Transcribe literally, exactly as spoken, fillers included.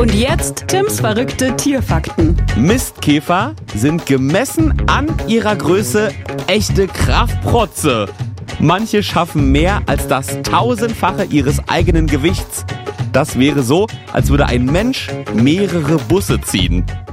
Und jetzt Tims verrückte Tierfakten. Mistkäfer sind gemessen an ihrer Größe echte Kraftprotze. Manche schaffen mehr als das Tausendfache ihres eigenen Gewichts. Das wäre so, als würde ein Mensch mehrere Busse ziehen.